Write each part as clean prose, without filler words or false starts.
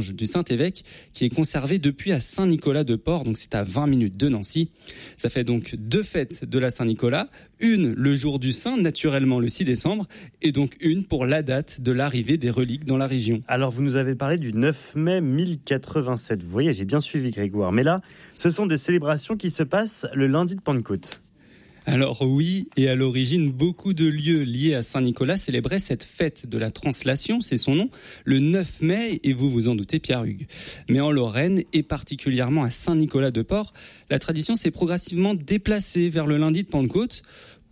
louange du Saint-Évêque qui est conservée depuis à Saint-Nicolas-de-Port, donc c'est à 20 minutes de Nancy. Ça fait donc 2 fêtes de la Saint-Nicolas, une le jour du Saint, naturellement le 6 décembre, et donc une pour la date de l'arrivée des reliques dans la région. Alors vous nous avez parlé du 9 mai 1087, vous voyez, j'ai bien suivi Grégoire, mais là, ce sont des célébrations qui se passent le lundi de Pentecôte. Alors oui, et à l'origine, beaucoup de lieux liés à Saint-Nicolas célébraient cette fête de la translation, c'est son nom, le 9 mai, et vous vous en doutez, Pierre-Hugues. Mais en Lorraine, et particulièrement à Saint-Nicolas-de-Port, la tradition s'est progressivement déplacée vers le lundi de Pentecôte. Pourquoi ?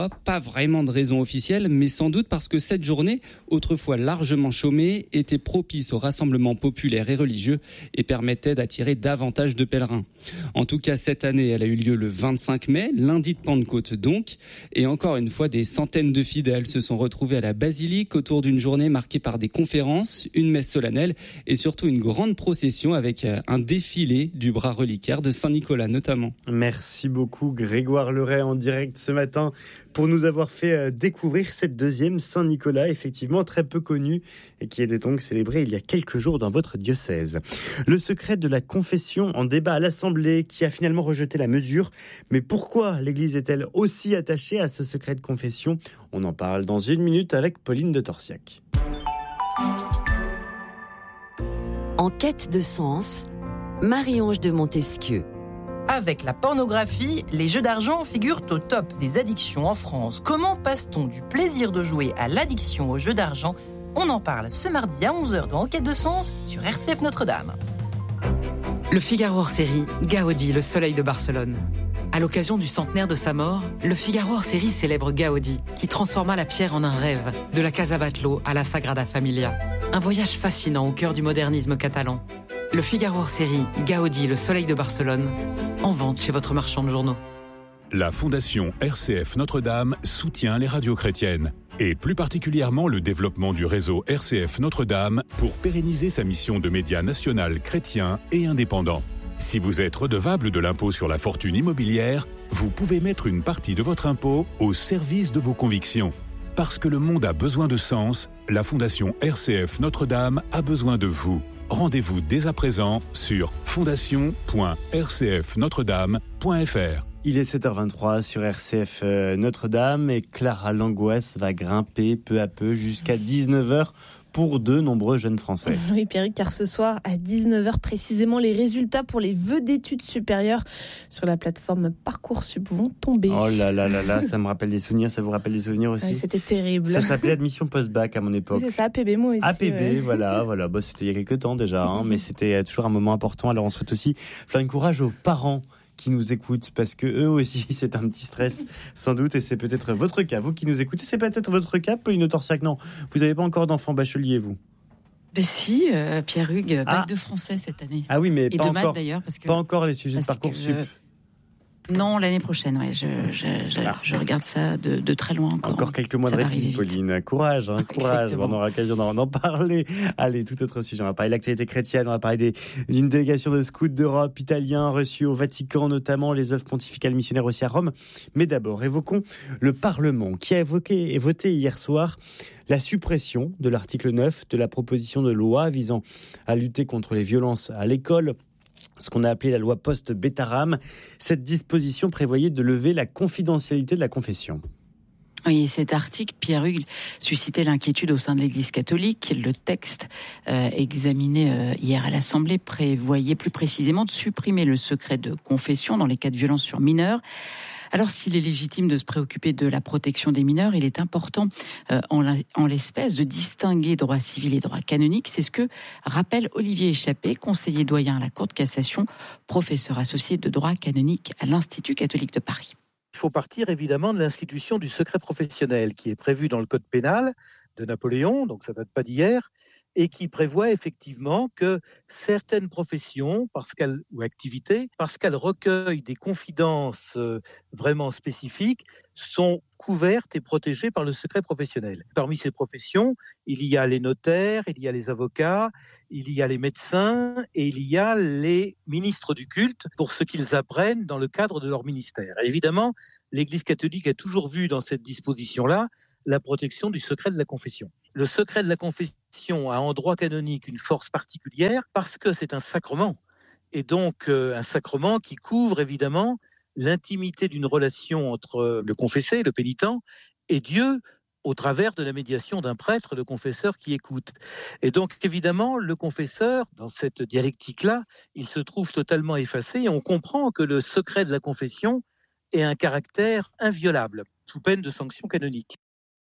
Pas vraiment de raison officielle, mais sans doute parce que cette journée, autrefois largement chômée, était propice aux rassemblements populaires et religieux et permettait d'attirer davantage de pèlerins. En tout cas, cette année, elle a eu lieu le 25 mai, lundi de Pentecôte donc, et encore une fois, des centaines de fidèles se sont retrouvés à la basilique autour d'une journée marquée par des conférences, une messe solennelle et surtout une grande procession avec un défilé du bras reliquaire de Saint-Nicolas notamment. Merci beaucoup Grégoire Leray en direct ce matin pour nous avoir fait découvrir cette deuxième Saint-Nicolas, effectivement très peu connue et qui était donc célébrée il y a quelques jours dans votre diocèse. Le secret de la confession en débat à l'Assemblée qui a finalement rejeté la mesure. Mais pourquoi l'Église est-elle aussi attachée à ce secret de confession ? On en parle dans 1 minute avec Pauline de Torsiac. En quête de sens, Marie-Ange de Montesquieu. Avec la pornographie, les jeux d'argent figurent au top des addictions en France. Comment passe-t-on du plaisir de jouer à l'addiction aux jeux d'argent ? On en parle ce mardi à 11h dans Enquête de Sens sur RCF Notre-Dame. Le Figaro hors-série, Gaudi, le soleil de Barcelone. À l'occasion du centenaire de sa mort, le Figaro hors-série célèbre Gaudi, qui transforma la pierre en un rêve, de la Casa Batlló à la Sagrada Familia. Un voyage fascinant au cœur du modernisme catalan. Le Figaro hors-série, Gaudi, le soleil de Barcelone, en vente chez votre marchand de journaux. La Fondation RCF Notre-Dame soutient les radios chrétiennes et plus particulièrement le développement du réseau RCF Notre-Dame pour pérenniser sa mission de média national chrétien et indépendant. Si vous êtes redevable de l'impôt sur la fortune immobilière, vous pouvez mettre une partie de votre impôt au service de vos convictions. Parce que le monde a besoin de sens, la Fondation RCF Notre-Dame a besoin de vous. Rendez-vous dès à présent sur fondation.rcfnotredame.fr. Il est 7h23 sur RCF Notre-Dame et Clara Langouès va grimper peu à peu jusqu'à 19h pour de nombreux jeunes Français. Oui, Pierrick, car ce soir, à 19h précisément, les résultats pour les vœux d'études supérieures sur la plateforme Parcoursup vont tomber. Oh là là là là, ça me rappelle des souvenirs, ça vous rappelle des souvenirs aussi ? Ouais, c'était terrible. Ça s'appelait admission post-bac à mon époque. Oui, c'est ça, APB, moi aussi. APB, ouais. voilà, bah, c'était il y a quelques temps déjà, mais c'était toujours un moment important. Alors on souhaite aussi plein de courage aux parents qui nous écoutent, parce que eux aussi, c'est un petit stress, sans doute, et c'est peut-être votre cas. Vous qui nous écoutez, c'est peut-être votre cas, Pauline de Torsiac. Non, vous n'avez pas encore d'enfant bachelier, vous ? Ben si, Pierre-Hugues, bac de français cette année. Ah oui, mais et pas de encore, maths d'ailleurs. Parce que, pas encore les sujets de Parcoursup. Non, l'année prochaine, ouais, je regarde ça de très loin encore. Encore quelques mois de répit, Pauline. Courage, courage. On aura l'occasion d'en parler. Allez, tout autre sujet. On va parler de l'actualité chrétienne, on va parler d'une délégation de scouts d'Europe italiens reçus au Vatican, notamment les œuvres pontificales missionnaires aussi à Rome. Mais d'abord, évoquons le Parlement qui a évoqué et voté hier soir la suppression de l'article 9 de la proposition de loi visant à lutter contre les violences à l'école, ce qu'on a appelé la loi post-Bétaram. Cette disposition prévoyait de lever la confidentialité de la confession. Oui, cet article, Pierre-Hugues, suscitait l'inquiétude au sein de l'Église catholique. Le texte examiné hier à l'Assemblée prévoyait plus précisément de supprimer le secret de confession dans les cas de violence sur mineurs. Alors, s'il est légitime de se préoccuper de la protection des mineurs, il est important, en l'espèce, de distinguer droit civil et droit canonique. C'est ce que rappelle Olivier Échappé, conseiller doyen à la Cour de cassation, professeur associé de droit canonique à l'Institut catholique de Paris. Il faut partir évidemment de l'institution du secret professionnel qui est prévu dans le Code pénal de Napoléon, donc ça date pas d'hier, et qui prévoit effectivement que certaines professions ou activités, parce qu'elles recueillent des confidences vraiment spécifiques, sont couvertes et protégées par le secret professionnel. Parmi ces professions, il y a les notaires, il y a les avocats, il y a les médecins et il y a les ministres du culte pour ce qu'ils apprennent dans le cadre de leur ministère. Et évidemment, l'Église catholique a toujours vu dans cette disposition-là la protection du secret de la confession. Le secret de la confession a en droit canonique une force particulière parce que c'est un sacrement, et donc un sacrement qui couvre évidemment l'intimité d'une relation entre le confessé, le pénitent, et Dieu, au travers de la médiation d'un prêtre, de confesseur qui écoute. Et donc, évidemment, le confesseur, dans cette dialectique-là, il se trouve totalement effacé et on comprend que le secret de la confession ait un caractère inviolable, sous peine de sanction canonique.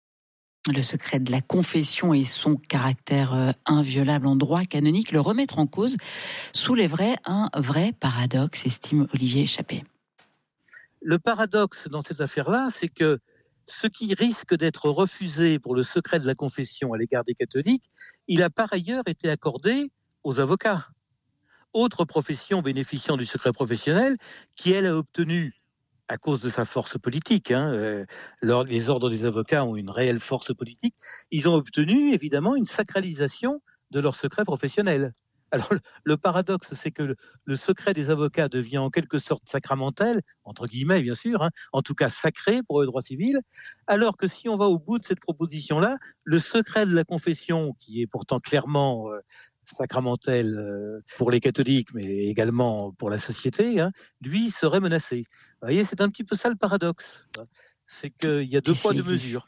Le secret de la confession et son caractère inviolable en droit canonique, le remettre en cause soulèverait un vrai paradoxe, estime Olivier Chappé. Le paradoxe dans cette affaire-là, c'est que ce qui risque d'être refusé pour le secret de la confession à l'égard des catholiques, il a par ailleurs été accordé aux avocats. Autre profession bénéficiant du secret professionnel, qui elle a obtenu, à cause de sa force politique, les ordres des avocats ont une réelle force politique, ils ont obtenu évidemment une sacralisation de leur secret professionnel. Alors, le paradoxe, c'est que le secret des avocats devient en quelque sorte sacramentel, entre guillemets bien sûr, en tout cas sacré pour le droit civil, alors que si on va au bout de cette proposition-là, le secret de la confession, qui est pourtant clairement sacramentel pour les catholiques, mais également pour la société, lui serait menacé. Vous voyez, c'est un petit peu ça le paradoxe. C'est qu'il y a deux poids, deux mesures.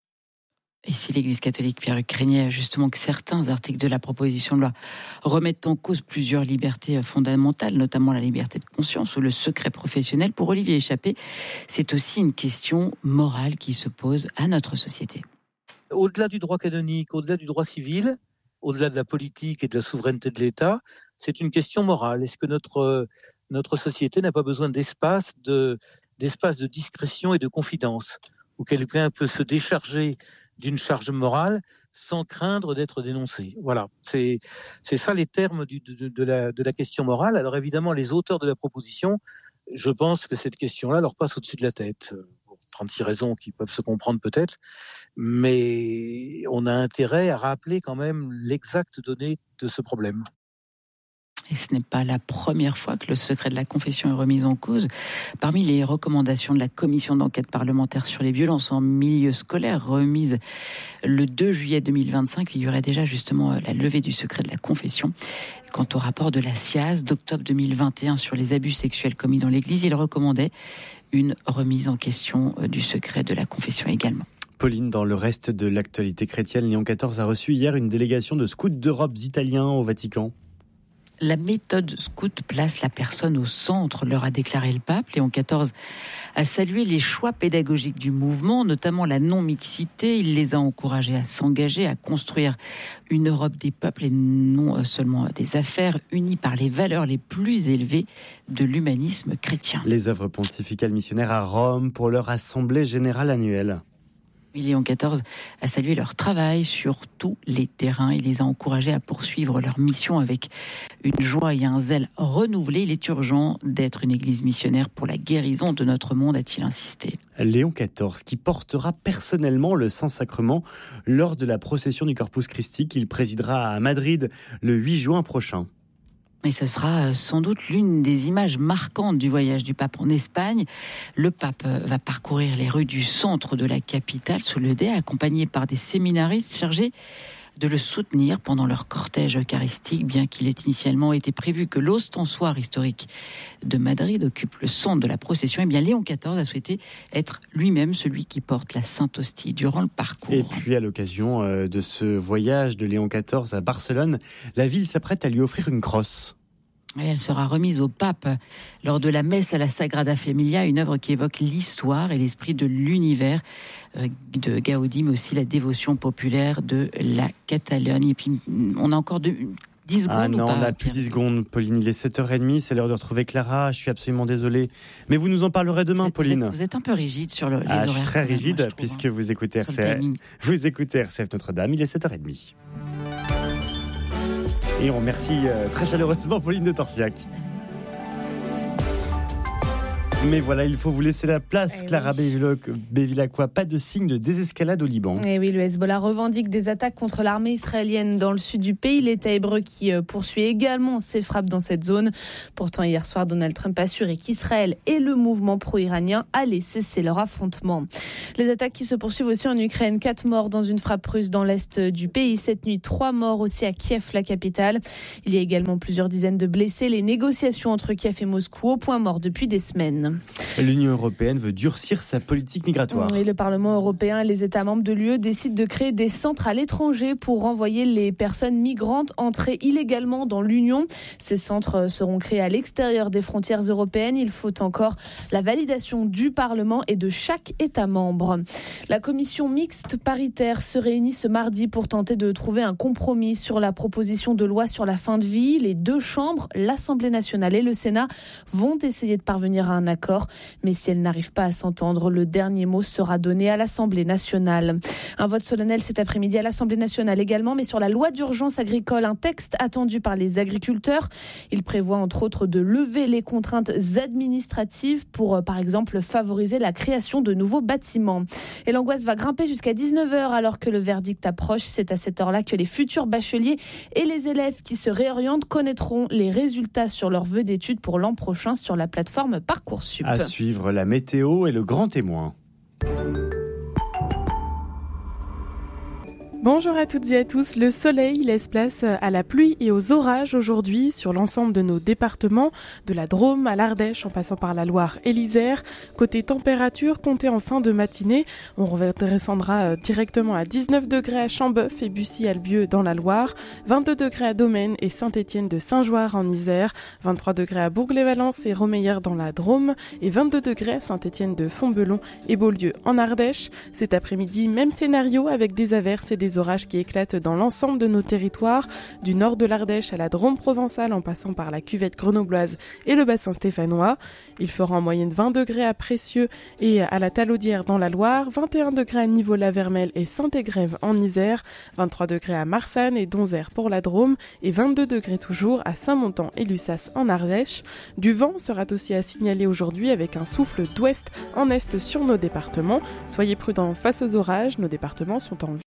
Et si l'Église catholique, Pierre-Hugues, craignait justement que certains articles de la proposition de loi remettent en cause plusieurs libertés fondamentales, notamment la liberté de conscience ou le secret professionnel, pour Olivier Chappé, c'est aussi une question morale qui se pose à notre société. Au-delà du droit canonique, au-delà du droit civil, au-delà de la politique et de la souveraineté de l'État, c'est une question morale. Est-ce que notre société n'a pas besoin d'espace de discrétion et de confidence, où quelqu'un peut se décharger d'une charge morale sans craindre d'être dénoncé. Voilà, c'est ça les termes de la question morale. Alors évidemment, les auteurs de la proposition, je pense que cette question-là leur passe au-dessus de la tête. 36 raisons qui peuvent se comprendre peut-être, mais on a intérêt à rappeler quand même l'exacte donnée de ce problème. Et ce n'est pas la première fois que le secret de la confession est remis en cause. Parmi les recommandations de la commission d'enquête parlementaire sur les violences en milieu scolaire, remise le 2 juillet 2025, figurait déjà justement la levée du secret de la confession. Quant au rapport de la SIAZ d'octobre 2021 sur les abus sexuels commis dans l'Église, il recommandait une remise en question du secret de la confession également. Pauline, dans le reste de l'actualité chrétienne, Léon XIV a reçu hier une délégation de scouts d'Europe italiens au Vatican. La méthode scout place la personne au centre, leur a déclaré le pape. Léon XIV a salué les choix pédagogiques du mouvement, notamment la non-mixité. Il les a encouragés à s'engager, à construire une Europe des peuples et non seulement des affaires, unis par les valeurs les plus élevées de l'humanisme chrétien. Les œuvres pontificales missionnaires à Rome pour leur assemblée générale annuelle. Léon XIV a salué leur travail sur tous les terrains. Il les a encouragés à poursuivre leur mission avec une joie et un zèle renouvelés. Il est urgent d'être une église missionnaire pour la guérison de notre monde, a-t-il insisté. Léon XIV, qui portera personnellement le Saint-Sacrement lors de la procession du Corpus Christi qu'il présidera à Madrid le 8 juin prochain. Et ce sera sans doute l'une des images marquantes du voyage du pape en Espagne. Le pape va parcourir les rues du centre de la capitale sous le dais, accompagné par des séminaristes chargés de le soutenir pendant leur cortège eucharistique, bien qu'il ait initialement été prévu que l'ostensoir historique de Madrid occupe le centre de la procession. Eh bien, Léon XIV a souhaité être lui-même celui qui porte la Sainte Hostie durant le parcours. Et puis, à l'occasion de ce voyage de Léon XIV à Barcelone, la ville s'apprête à lui offrir une crosse. Et elle sera remise au pape lors de la messe à la Sagrada Familia, une œuvre qui évoque l'histoire et l'esprit de l'univers de Gaudi, mais aussi la dévotion populaire de la Catalogne. Et puis, on a encore 10 secondes. Ah non, ou pas, on n'a plus 10 secondes, Pauline. Il est 7h30, c'est l'heure de retrouver Clara. Je suis absolument désolé. Mais vous nous en parlerez demain, Pauline. Vous êtes un peu rigide sur les horaires. Je suis très rigide, moi, puisque vous écoutez RCF. Vous écoutez RCF Notre-Dame, il est 7h30. Et on remercie très chaleureusement Pauline de Torsiac. Mais voilà, il faut vous laisser la place, Clara Bevilacqua. Pas de signe de désescalade au Liban. Et oui, le Hezbollah revendique des attaques contre l'armée israélienne dans le sud du pays. L'État hébreu qui poursuit également ses frappes dans cette zone. Pourtant, hier soir, Donald Trump a assuré qu'Israël et le mouvement pro-iranien allaient cesser leur affrontement. Les attaques qui se poursuivent aussi en Ukraine. 4 morts dans une frappe russe dans l'est du pays. Cette nuit, 3 morts aussi à Kiev, la capitale. Il y a également plusieurs dizaines de blessés. Les négociations entre Kiev et Moscou au point mort depuis des semaines. L'Union européenne veut durcir sa politique migratoire. Et le Parlement européen et les États membres de l'UE décident de créer des centres à l'étranger pour renvoyer les personnes migrantes entrées illégalement dans l'Union. Ces centres seront créés à l'extérieur des frontières européennes. Il faut encore la validation du Parlement et de chaque État membre. La commission mixte paritaire se réunit ce mardi pour tenter de trouver un compromis sur la proposition de loi sur la fin de vie. Les deux chambres, l'Assemblée nationale et le Sénat, vont essayer de parvenir à un accord. Mais si elles n'arrivent pas à s'entendre, le dernier mot sera donné à l'Assemblée nationale. Un vote solennel cet après-midi à l'Assemblée nationale également, mais sur la loi d'urgence agricole, un texte attendu par les agriculteurs. Il prévoit entre autres de lever les contraintes administratives pour, par exemple, favoriser la création de nouveaux bâtiments. Et l'angoisse va grimper jusqu'à 19h alors que le verdict approche. C'est à cette heure-là que les futurs bacheliers et les élèves qui se réorientent connaîtront les résultats sur leurs vœux d'études pour l'an prochain sur la plateforme Parcoursup. À suivre la météo et le grand témoin. Bonjour à toutes et à tous. Le soleil laisse place à la pluie et aux orages aujourd'hui sur l'ensemble de nos départements, de la Drôme à l'Ardèche en passant par la Loire et l'Isère. Côté température, comptez en fin de matinée. On redescendra directement à 19 degrés à Chambeuf et Bussy-Albieux dans la Loire, 22 degrés à Domaine et Saint-Étienne de Saint-Joire en Isère, 23 degrés à Bourg-les-Valences et Romeyer dans la Drôme et 22 degrés à Saint-Étienne de Fontbellon et Beaulieu en Ardèche. Cet après-midi, même scénario avec des averses et des orages qui éclatent dans l'ensemble de nos territoires, du nord de l'Ardèche à la Drôme provençale en passant par la cuvette grenobloise et le bassin stéphanois. Il fera en moyenne 20 degrés à Précieux et à la Talaudière dans la Loire, 21 degrés à Niveau-la-Vermelle et Saint-Égrève en Isère, 23 degrés à Marsanne et Donzère pour la Drôme et 22 degrés toujours à Saint-Montan et Lussas en Ardèche. Du vent sera aussi à signaler aujourd'hui avec un souffle d'ouest en est sur nos départements. Soyez prudents face aux orages, nos départements sont en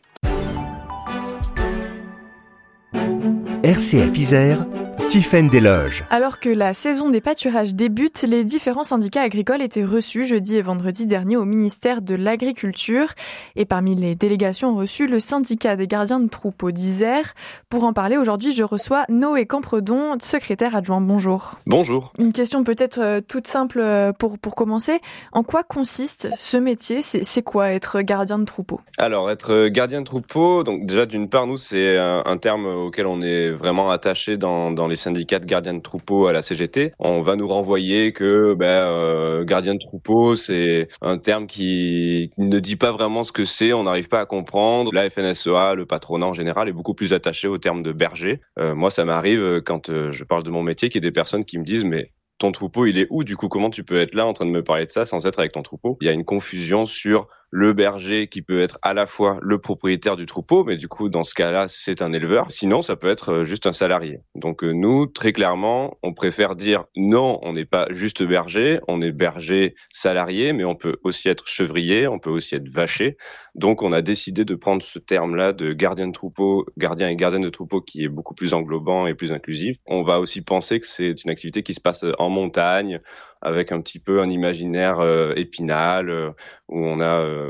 RCF Isère, Tiffaine Desloges. Alors que la saison des pâturages débute, les différents syndicats agricoles étaient reçus jeudi et vendredi dernier au ministère de l'Agriculture. Et parmi les délégations reçues, le syndicat des gardiens de troupeaux d'Isère. Pour en parler aujourd'hui, je reçois Noé Campredon, secrétaire adjoint. Bonjour. Bonjour. Une question peut-être toute simple pour commencer. En quoi consiste ce métier ? C'est quoi être gardien de troupeau ? Alors, être gardien de troupeau, donc déjà d'une part, nous, c'est un terme auquel on est vraiment attaché dans les syndicats de gardiens de troupeau à la CGT. On va nous renvoyer que gardien de troupeau, c'est un terme qui ne dit pas vraiment ce que c'est, on n'arrive pas à comprendre. La FNSEA, le patronat en général, est beaucoup plus attaché au terme de berger. Moi, ça m'arrive quand je parle de mon métier, qu'il y ait des personnes qui me disent « mais ton troupeau, il est où ? Du coup, comment tu peux être là en train de me parler de ça sans être avec ton troupeau ?» Il y a une confusion sur le berger qui peut être à la fois le propriétaire du troupeau, mais du coup, dans ce cas-là, c'est un éleveur. Sinon, ça peut être juste un salarié. Donc nous, très clairement, on préfère dire non, on n'est pas juste berger, on est berger salarié, mais on peut aussi être chevrier, on peut aussi être vacher. Donc on a décidé de prendre ce terme-là de gardien de troupeau, gardien et gardienne de troupeau qui est beaucoup plus englobant et plus inclusif. On va aussi penser que c'est une activité qui se passe en montagne, avec un petit peu un imaginaire épinal, où on a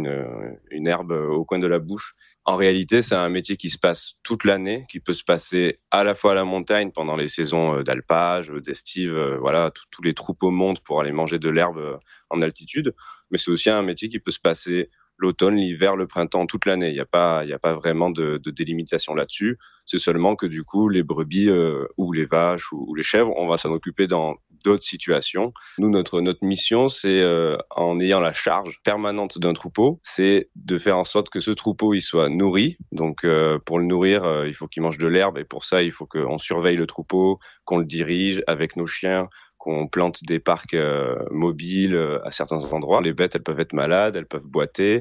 une herbe au coin de la bouche. En réalité, c'est un métier qui se passe toute l'année, qui peut se passer à la fois à la montagne pendant les saisons d'alpage, d'estive, tous les troupeaux montent pour aller manger de l'herbe en altitude, mais c'est aussi un métier qui peut se passer l'automne, l'hiver, le printemps, toute l'année. Il n'y a pas vraiment de délimitation là-dessus. C'est seulement que du coup, les brebis ou les vaches ou les chèvres, on va s'en occuper dans d'autres situations. Nous, notre mission, c'est en ayant la charge permanente d'un troupeau, c'est de faire en sorte que ce troupeau il soit nourri. Donc, pour le nourrir, il faut qu'il mange de l'herbe et pour ça, il faut qu'on surveille le troupeau, qu'on le dirige avec nos chiens, qu'on plante des parcs mobiles à certains endroits. Les bêtes, elles peuvent être malades, elles peuvent boiter.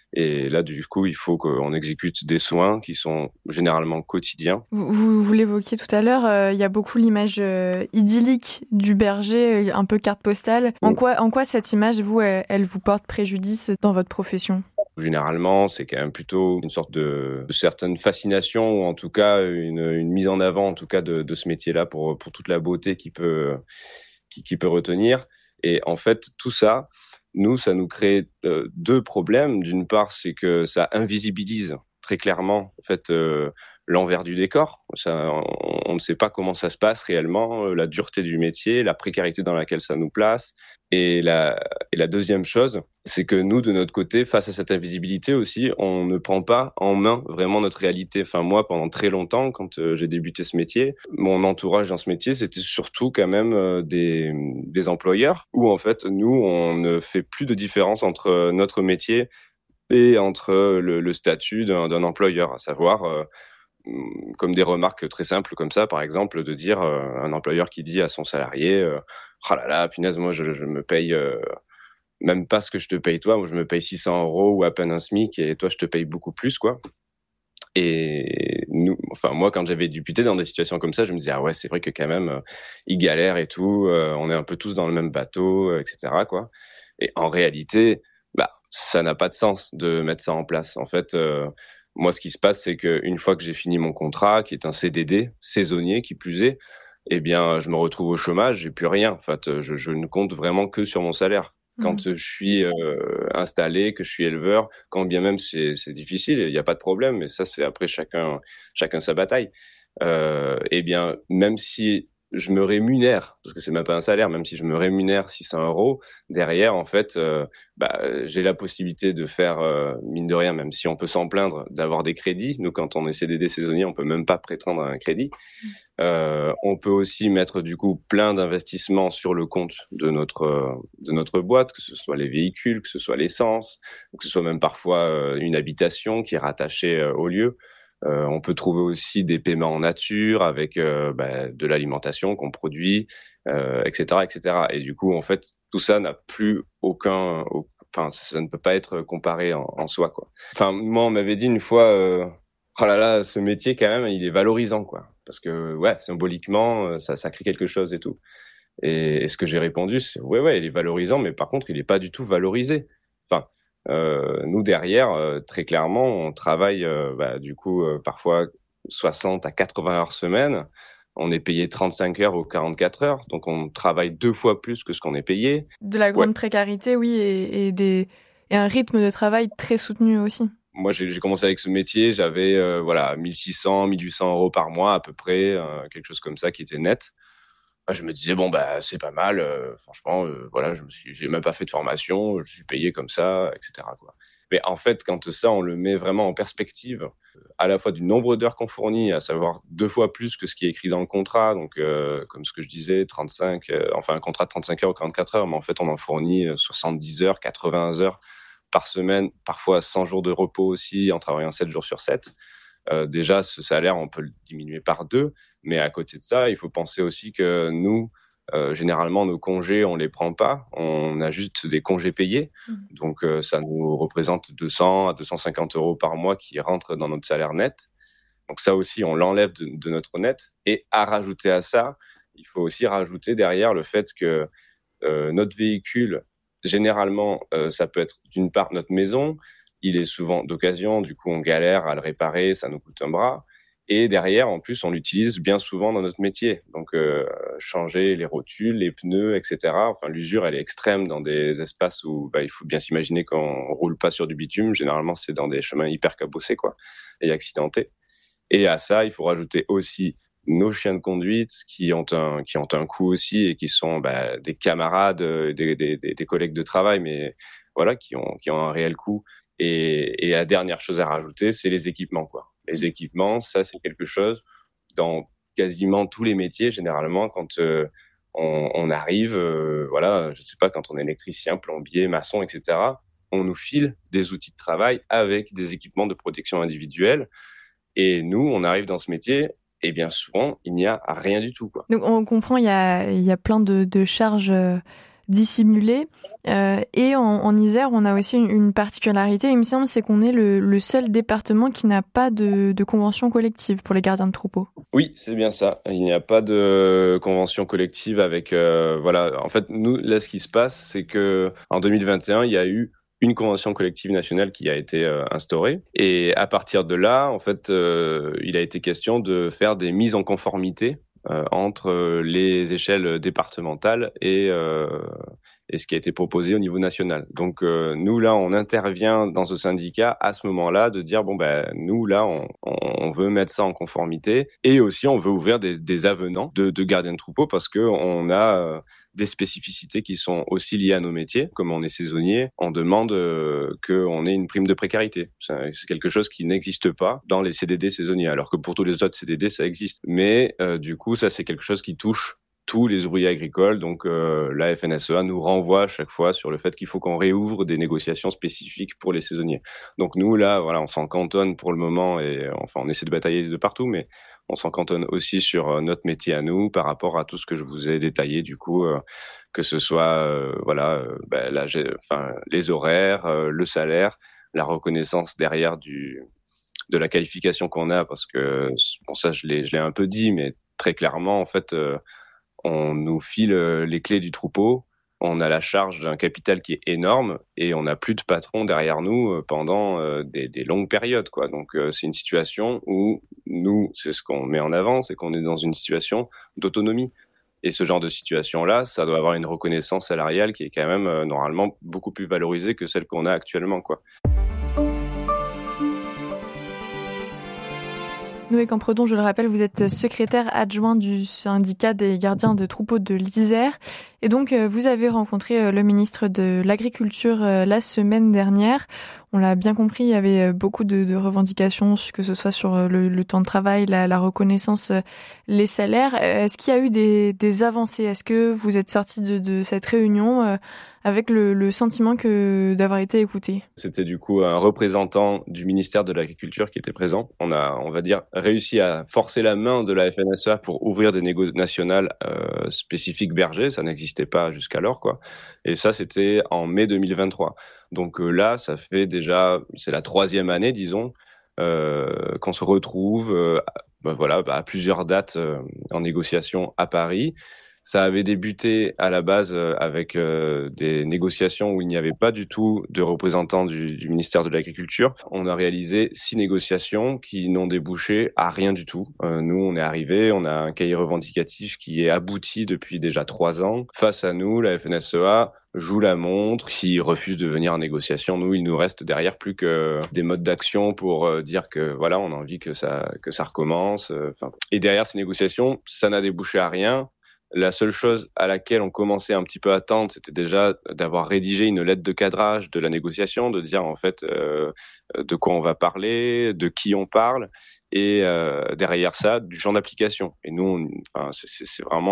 Et là, du coup, il faut qu'on exécute des soins qui sont généralement quotidiens. Vous l'évoquiez tout à l'heure, il y a beaucoup l'image idyllique du berger, un peu carte postale. En quoi cette image, elle vous porte préjudice dans votre profession ? Généralement, c'est quand même plutôt une sorte de certaine fascination, ou en tout cas une mise en avant, en tout cas de ce métier-là pour toute la beauté qui peut retenir. Et en fait, tout ça, ça nous crée deux problèmes. D'une part, c'est que ça invisibilise très clairement en fait l'envers du décor. On ne sait pas comment ça se passe réellement, la dureté du métier, la précarité dans laquelle ça nous place. Et la deuxième chose, c'est que nous, de notre côté, face à cette invisibilité aussi, on ne prend pas en main vraiment notre réalité. Enfin, moi, pendant très longtemps, quand j'ai débuté ce métier, mon entourage dans ce métier, c'était surtout quand même des employeurs où, en fait, nous, on ne fait plus de différence entre notre métier et entre le statut d'un employeur, à savoir comme des remarques très simples comme ça, par exemple, de dire un employeur qui dit à son salarié « Oh là là, punaise, moi je me paye même pas ce que je te paye toi, moi je me paye 600 € ou à peine un SMIC et toi je te paye beaucoup plus, quoi. » Et moi, quand j'avais débuté dans des situations comme ça, je me disais « Ah ouais, c'est vrai que quand même, ils galèrent et tout, on est un peu tous dans le même bateau, etc. quoi. » Et en réalité, ça n'a pas de sens de mettre ça en place. En fait, moi, ce qui se passe, c'est qu'une fois que j'ai fini mon contrat, qui est un CDD, saisonnier, qui plus est, eh bien, je me retrouve au chômage, j'ai plus rien. En fait, je ne compte vraiment que sur mon salaire. Quand je suis installé, que je suis éleveur, quand bien même c'est difficile, il n'y a pas de problème, mais ça, c'est après chacun sa bataille. Eh bien, même si je me rémunère, parce que c'est même pas un salaire, même si je me rémunère 600 €, derrière, en fait, j'ai la possibilité de faire, mine de rien, même si on peut s'en plaindre, d'avoir des crédits. Nous, quand on est CDD saisonnier, on peut même pas prétendre à un crédit. On peut aussi mettre, du coup, plein d'investissements sur le compte de notre boîte, que ce soit les véhicules, que ce soit l'essence, que ce soit même parfois une habitation qui est rattachée au lieu. On peut trouver aussi des paiements en nature avec de l'alimentation qu'on produit, etc., etc. Et du coup, en fait, tout ça n'a plus ça ne peut pas être comparé en soi, quoi. Enfin, moi, on m'avait dit une fois, oh là là, ce métier quand même, il est valorisant, quoi, parce que ouais, symboliquement, ça crée quelque chose et tout. Et ce que j'ai répondu, c'est ouais, il est valorisant, mais par contre, il est pas du tout valorisé. Enfin. Nous derrière, très clairement, on travaille du coup parfois 60 à 80 heures semaine. On est payé 35 heures ou 44 heures, donc on travaille 2 fois plus que ce qu'on est payé. De la grande précarité, oui, et un rythme de travail très soutenu aussi. Moi, j'ai commencé avec ce métier, j'avais 1600, 1800 € par mois à peu près, quelque chose comme ça qui était net. Je me disais c'est pas mal, franchement, j'ai même pas fait de formation, je suis payé comme ça, etc. quoi. Mais en fait, quand ça, on le met vraiment en perspective, à la fois du nombre d'heures qu'on fournit, à savoir 2 fois plus que ce qui est écrit dans le contrat, donc comme ce que je disais, un contrat de 35 heures ou 44 heures, mais en fait, on en fournit 70 heures, 80 heures par semaine, parfois 100 jours de repos aussi, en travaillant 7 jours sur 7. Déjà, ce salaire, on peut le diminuer par 2, mais à côté de ça, il faut penser aussi que nous, généralement, nos congés, on les prend pas, on a juste des congés payés, donc ça nous représente 200 à 250 € par mois qui rentrent dans notre salaire net. Donc ça aussi, on l'enlève de notre net. Et à rajouter à ça, il faut aussi rajouter derrière le fait que notre véhicule, généralement, ça peut être d'une part notre maison. Il est souvent d'occasion, du coup on galère à le réparer, ça nous coûte un bras. Et derrière, en plus, on l'utilise bien souvent dans notre métier. Donc changer les rotules, les pneus, etc. Enfin, l'usure, elle est extrême dans des espaces où il faut bien s'imaginer qu'on roule pas sur du bitume. Généralement, c'est dans des chemins hyper cabossés, quoi, et accidentés. Et à ça, il faut rajouter aussi nos chiens de conduite qui ont un coût aussi et qui sont des camarades, des collègues de travail, mais voilà, qui ont un réel coût. Et la dernière chose à rajouter, c'est les équipements, quoi. Les équipements, ça, c'est quelque chose dans quasiment tous les métiers, généralement, quand on arrive, je sais pas, quand on est électricien, plombier, maçon, etc., on nous file des outils de travail avec des équipements de protection individuelle. Et nous, on arrive dans ce métier, et bien souvent, il n'y a rien du tout, quoi. Donc, on comprend, il y a plein de charges dissimulés. Et en Isère, on a aussi une particularité, il me semble, c'est qu'on est le seul département qui n'a pas de convention collective pour les gardiens de troupeaux. Oui, c'est bien ça. Il n'y a pas de convention collective avec... En fait, nous, là, ce qui se passe, c'est que en 2021, il y a eu une convention collective nationale qui a été instaurée. Et à partir de là, en fait, il a été question de faire des mises en conformité entre les échelles départementales et ce qui a été proposé au niveau national. Donc nous là, on intervient dans ce syndicat à ce moment-là de dire nous là, on veut mettre ça en conformité et aussi on veut ouvrir des avenants de gardiens de troupeaux parce que on a des spécificités qui sont aussi liées à nos métiers. Comme on est saisonnier, on demande qu'on ait une prime de précarité. C'est quelque chose qui n'existe pas dans les CDD saisonniers, alors que pour tous les autres CDD, ça existe. Mais du coup, ça, c'est quelque chose qui touche tous les ouvriers agricoles. Donc la FNSEA nous renvoie à chaque fois sur le fait qu'il faut qu'on réouvre des négociations spécifiques pour les saisonniers. Donc nous, là, voilà, on s'en cantonne pour le moment et enfin, on essaie de batailler de partout, mais on s'en cantonne aussi sur notre métier à nous par rapport à tout ce que je vous ai détaillé, du coup, que ce soit les horaires, le salaire, la reconnaissance derrière de la qualification qu'on a, parce que bon, ça je l'ai un peu dit, mais très clairement en fait on nous file les clés du troupeau, on a la charge d'un capital qui est énorme et on n'a plus de patron derrière nous pendant des longues périodes, quoi. Donc c'est une situation où nous, c'est ce qu'on met en avant, c'est qu'on est dans une situation d'autonomie. Et ce genre de situation-là, ça doit avoir une reconnaissance salariale qui est quand même normalement beaucoup plus valorisée que celle qu'on a actuellement, quoi. Noé Campredon, je le rappelle, vous êtes secrétaire adjoint du syndicat des gardiens de troupeaux de l'Isère. Et donc, vous avez rencontré le ministre de l'Agriculture la semaine dernière. On l'a bien compris, il y avait beaucoup de revendications, que ce soit sur le temps de travail, la reconnaissance, les salaires. Est-ce qu'il y a eu des avancées ? Est-ce que vous êtes sorti de cette réunion avec le sentiment d'avoir été écouté? C'était du coup un représentant du ministère de l'Agriculture qui était présent. On a, on va dire, réussi à forcer la main de la FNSEA pour ouvrir des négociations nationales spécifiques bergers. Ça n'existait pas jusqu'alors, quoi. Et ça, c'était en mai 2023. Donc là, ça fait déjà, c'est la 3e année, disons, qu'on se retrouve à plusieurs dates en négociation à Paris. Ça avait débuté à la base avec des négociations où il n'y avait pas du tout de représentants du ministère de l'Agriculture. On a réalisé 6 négociations qui n'ont débouché à rien du tout. Nous, on est arrivés, on a un cahier revendicatif qui est abouti depuis déjà 3 ans. Face à nous, la FNSEA joue la montre. S'ils refusent de venir en négociation, nous, il nous reste derrière plus que des modes d'action pour dire que voilà, on a envie que ça recommence. Et derrière ces négociations, ça n'a débouché à rien. La seule chose à laquelle on commençait un petit peu à tendre, c'était déjà d'avoir rédigé une lettre de cadrage de la négociation, de dire en fait de quoi on va parler, de qui on parle, et derrière ça, du champ d'application. Et nous, c'est vraiment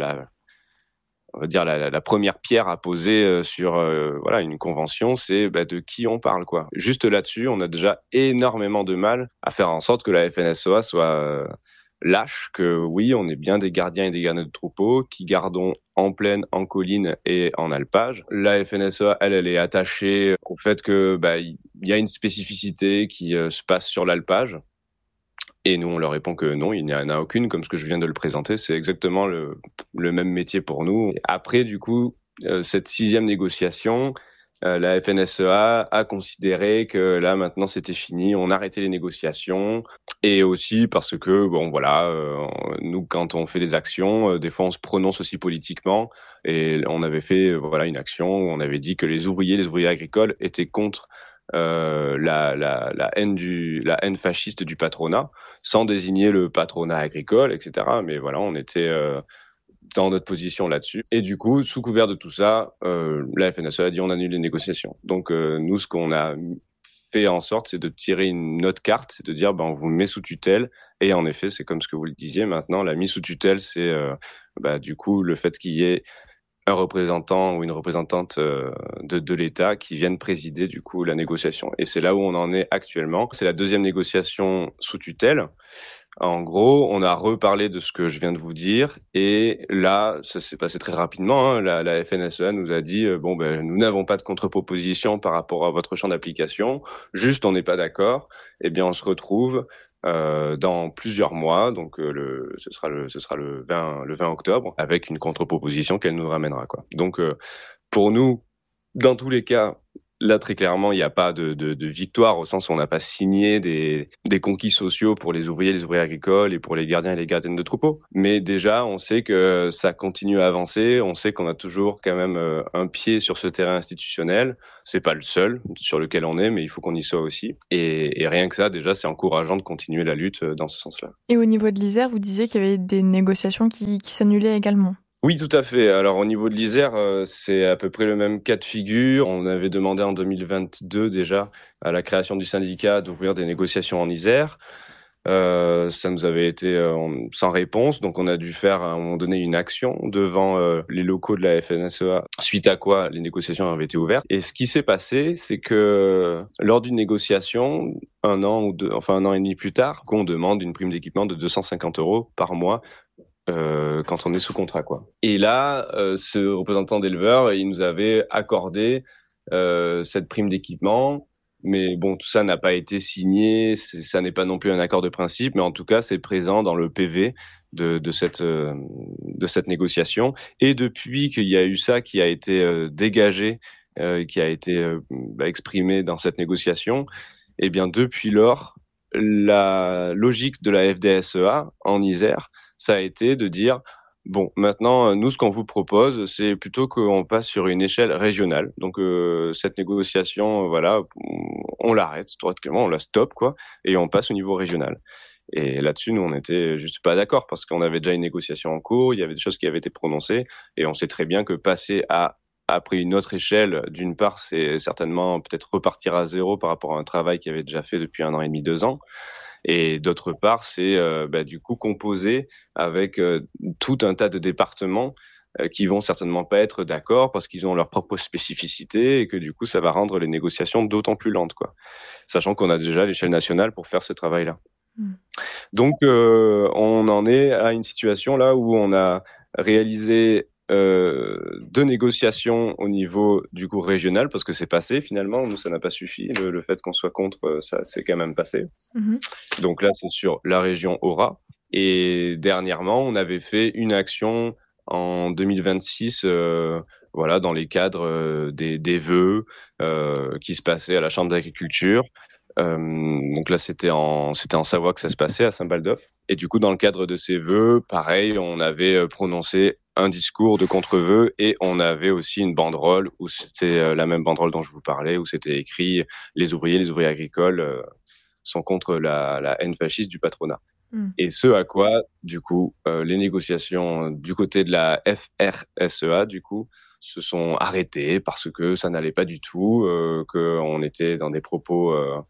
on va dire la première pierre à poser sur une convention, c'est de qui on parle, quoi. Juste là-dessus, on a déjà énormément de mal à faire en sorte que la FNSEA soit lâche, que oui, on est bien des gardiens et des gardiens de troupeaux qui gardons en plaine, en colline et en alpage. La FNSEA, elle est attachée au fait que y a une spécificité qui se passe sur l'alpage. Et nous, on leur répond que non, il n'y en a aucune, comme ce que je viens de le présenter. C'est exactement le même métier pour nous. Après, du coup, cette 6e négociation, la FNSEA a considéré que là, maintenant, c'était fini. On arrêtait les négociations. Et aussi parce que, nous, quand on fait des actions, des fois, on se prononce aussi politiquement. Et on avait fait une action où on avait dit que les ouvriers agricoles étaient contre la haine fasciste du patronat, sans désigner le patronat agricole, etc. Mais voilà, on était dans notre position là-dessus. Et du coup, sous couvert de tout ça, la FNSEA a dit on annule les négociations. Donc nous, ce qu'on a fait en sorte, c'est de tirer une autre carte, c'est de dire on vous met sous tutelle. Et en effet, c'est comme ce que vous le disiez maintenant, la mise sous tutelle, c'est du coup le fait qu'il y ait un représentant ou une représentante de l'État qui viennent présider du coup la négociation. Et c'est là où on en est actuellement. C'est la 2e négociation sous tutelle. En gros, on a reparlé de ce que je viens de vous dire et là, ça s'est passé très rapidement. La FNSEA nous a dit nous n'avons pas de contre-proposition par rapport à votre champ d'application. Juste, on n'est pas d'accord. Eh bien, on se retrouve dans plusieurs mois. Donc, ce sera le 20 octobre avec une contre-proposition qu'elle nous ramènera, quoi. Donc, pour nous, dans tous les cas. Là, très clairement, il n'y a pas de victoire au sens où on n'a pas signé des conquis sociaux pour les ouvriers agricoles et pour les gardiens et les gardiennes de troupeaux. Mais déjà, on sait que ça continue à avancer. On sait qu'on a toujours quand même un pied sur ce terrain institutionnel. C'est pas le seul sur lequel on est, mais il faut qu'on y soit aussi. Et rien que ça, déjà, c'est encourageant de continuer la lutte dans ce sens-là. Et au niveau de l'Isère, vous disiez qu'il y avait des négociations qui s'annulaient également. Oui, tout à fait. Alors, au niveau de l'Isère, c'est à peu près le même cas de figure. On avait demandé en 2022 déjà à la création du syndicat d'ouvrir des négociations en Isère. Ça nous avait été sans réponse, donc on a dû faire à un moment donné une action devant les locaux de la FNSEA, suite à quoi les négociations avaient été ouvertes. Et ce qui s'est passé, c'est que lors d'une négociation, un an et demi plus tard, qu'on demande une prime d'équipement de 250 € par mois quand on est sous contrat, quoi. Et là, ce représentant d'éleveur, il nous avait accordé cette prime d'équipement, mais bon, tout ça n'a pas été signé, ça n'est pas non plus un accord de principe, mais en tout cas, c'est présent dans le PV de cette négociation. Et depuis qu'il y a eu ça qui a été dégagé, qui a été exprimé dans cette négociation, eh bien depuis lors, la logique de la FDSEA en Isère, ça a été de dire bon, maintenant, nous, ce qu'on vous propose, c'est plutôt qu'on passe sur une échelle régionale. Donc, cette négociation, voilà, on l'arrête, directement, on la stoppe, quoi, et on passe au niveau régional. Et là-dessus, nous, on n'était juste pas d'accord parce qu'on avait déjà une négociation en cours, il y avait des choses qui avaient été prononcées, et on sait très bien que passer après une autre échelle, d'une part, c'est certainement peut-être repartir à zéro par rapport à un travail qui avait déjà fait depuis 1 an et demi, 2 ans. Et d'autre part, c'est du coup composé avec tout un tas de départements qui vont certainement pas être d'accord parce qu'ils ont leur propre spécificité et que du coup, ça va rendre les négociations d'autant plus lentes, quoi. Sachant qu'on a déjà l'échelle nationale pour faire ce travail-là. Donc, on en est à une situation là où on a réalisé 2 négociations au niveau du coup régional parce que c'est passé finalement, nous ça n'a pas suffi, le fait qu'on soit contre ça c'est quand même passé. Donc là c'est sur la région Aura et dernièrement on avait fait une action en 2026 voilà dans les cadres des vœux qui se passaient à la Chambre d'agriculture. Donc là c'était en Savoie que ça se passait à Saint-Baldoff et du coup dans le cadre de ces vœux pareil on avait prononcé un discours de contre-vœux et on avait aussi une banderole où c'était la même banderole dont je vous parlais où c'était écrit les ouvriers agricoles sont contre la haine fasciste du patronat. Et ce à quoi du coup les négociations du côté de la FRSEA du coup se sont arrêtées parce que ça n'allait pas du tout, qu'on était dans des propos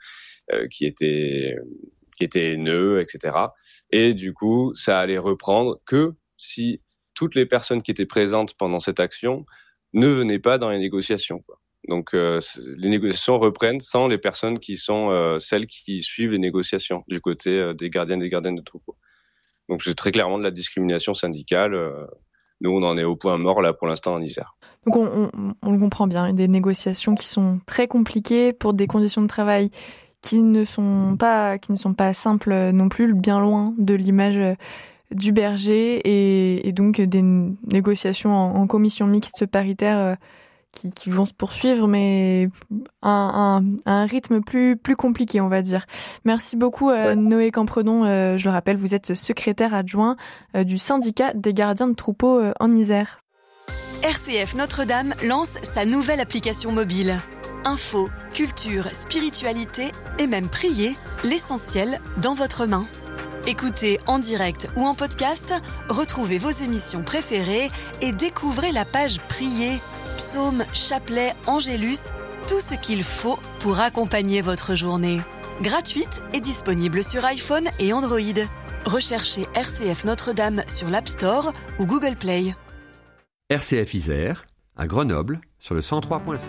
qui étaient haineux, etc. Et du coup, ça allait reprendre que si toutes les personnes qui étaient présentes pendant cette action ne venaient pas dans les négociations, quoi. Donc, les négociations reprennent sans les personnes qui sont celles qui suivent les négociations du côté des gardiennes et gardiennes de troupeaux. Donc, c'est très clairement de la discrimination syndicale. Nous, on en est au point mort là pour l'instant en Isère. Donc, on le comprend bien, des négociations qui sont très compliquées pour des conditions de travail qui ne sont pas simples non plus, bien loin de l'image du berger et donc des négociations en commission mixte paritaire qui vont se poursuivre, mais à un rythme plus compliqué, on va dire. Merci beaucoup, Noé Campredon. Je le rappelle, vous êtes secrétaire adjoint du syndicat des gardiens de troupeaux en Isère. RCF Notre-Dame lance sa nouvelle application mobile. Info, culture, spiritualité et même prier, l'essentiel dans votre main. Écoutez en direct ou en podcast, retrouvez vos émissions préférées et découvrez la page Prier, psaumes, chapelets, angélus, tout ce qu'il faut pour accompagner votre journée. Gratuite et disponible sur iPhone et Android. Recherchez RCF Notre-Dame sur l'App Store ou Google Play. RCF Isère, à Grenoble, sur le 103.7.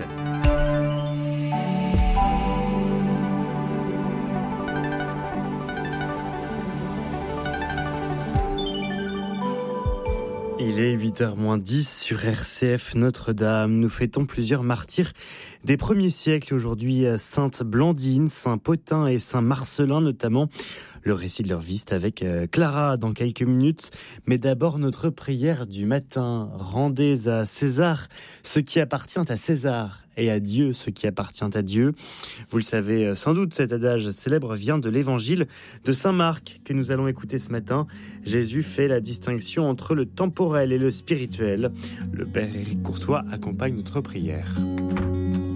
Il est 8h-10 sur RCF Notre-Dame. Nous fêtons plusieurs martyrs des premiers siècles. Aujourd'hui, Sainte Blandine, Saint Pothin et Saint Marcellin notamment. Le récit de leur vie, c'est avec Clara dans quelques minutes. Mais d'abord, notre prière du matin. Rendez à César ce qui appartient à César et à Dieu ce qui appartient à Dieu. Vous le savez sans doute, cet adage célèbre vient de l'évangile de Saint Marc que nous allons écouter ce matin. Jésus fait la distinction entre le temporel et le spirituel. Le Père Éric Courtois accompagne notre prière.